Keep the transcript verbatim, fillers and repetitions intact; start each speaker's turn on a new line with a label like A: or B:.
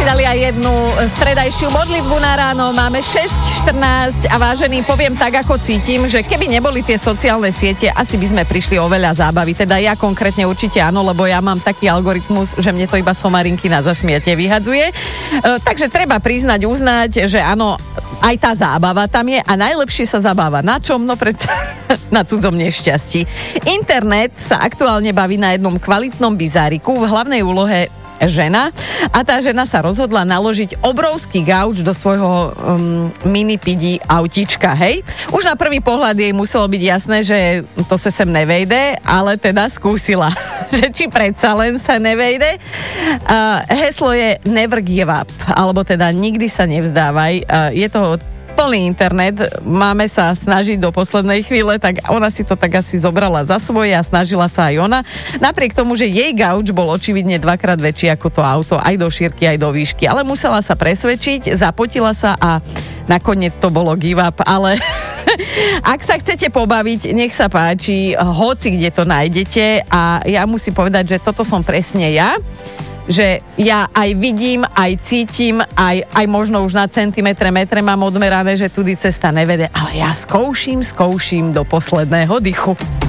A: dali aj jednu stredajšiu modlitbu na ráno. Máme šesť štrnásť a vážený, poviem tak, ako cítim, že keby neboli tie sociálne siete, asi by sme prišli o veľa zábavy. Teda ja konkrétne určite áno, lebo ja mám taký algoritmus, že mne to iba somarinky na zasmiate vyhadzuje. E, takže treba priznať, uznať, že áno, aj tá zábava tam je a najlepšie sa zabáva. Na čom? No predsa na cudzom nešťastí. Internet sa aktuálne baví na jednom kvalitnom bizáriku v hlavnej úlohe žena a tá žena sa rozhodla naložiť obrovský gauč do svojho um, mini pidi autička, hej? Už na prvý pohľad jej muselo byť jasné, že to sa sem nevejde, ale teda skúsila, že či predsa len sa nevejde. Uh, heslo je never give up, alebo teda nikdy sa nevzdávaj. Uh, je to plný internet, máme sa snažiť do poslednej chvíle, tak ona si to tak asi zobrala za svoje a snažila sa aj ona. Napriek tomu, že jej gauč bol očividne dvakrát väčší ako to auto, aj do šírky, aj do výšky, ale musela sa presvedčiť, zapotila sa a nakoniec to bolo give up, ale ak sa chcete pobaviť, nech sa páči, hoci kde to nájdete a ja musím povedať, že toto som presne ja, že ja aj vidím, aj cítim, aj, aj možno už na centimetre, metre mám odmerané, že tudy cesta nevede, ale ja skouším, skouším do posledného dychu.